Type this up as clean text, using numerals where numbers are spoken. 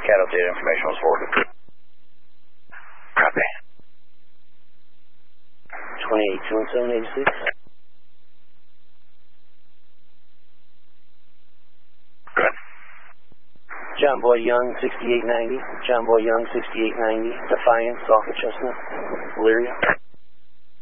CAD update information was forwarded. Copy. 28-217-86. Good. John Boy Young, 6890. John Boy Young, 6890. Defiance, off of Chestnut. Valeria.